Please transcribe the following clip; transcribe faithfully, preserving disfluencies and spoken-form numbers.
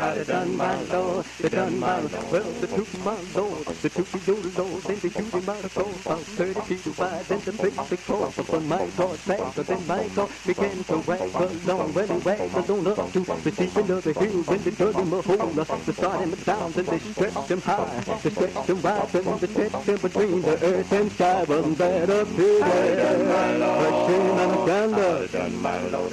I done my Lord, I done my Lord. Well, the toot my Lord, the toot doodle Lord, then the shooting by the cross, about thirty feet wide, then the basic cross upon my God faster than my God began to wag along. Well, he wagged along up to the steep end of the hill, when they dug him a hole, they started him down, and they stretched him high, they stretched him wide, and they stretched him between the earth and sky. Wasn't that a pity? I done my Lord, I done my Lord.